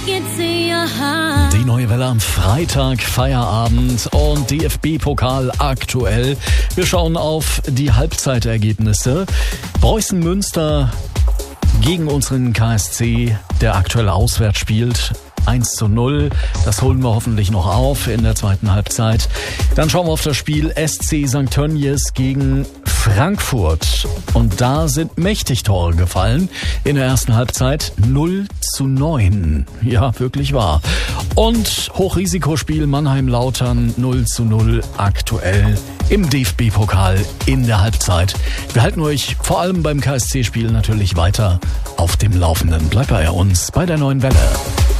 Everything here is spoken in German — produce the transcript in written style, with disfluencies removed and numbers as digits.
Die neue Welle am Freitag, Feierabend und DFB-Pokal aktuell. Wir schauen auf die Halbzeitergebnisse. Preußen Münster gegen unseren KSC, der aktuell auswärts spielt. 1:0. Das holen wir hoffentlich noch auf in der zweiten Halbzeit. Dann schauen wir auf das Spiel SC St. Tönnies gegen Frankfurt. Und da sind mächtig Tore gefallen. In der ersten Halbzeit 0:9. Ja, wirklich wahr. Und Hochrisikospiel Mannheim-Lautern 0:0 aktuell im DFB-Pokal in der Halbzeit. Wir halten euch vor allem beim KSC-Spiel natürlich weiter auf dem Laufenden. Bleibt bei uns bei der neuen Welle.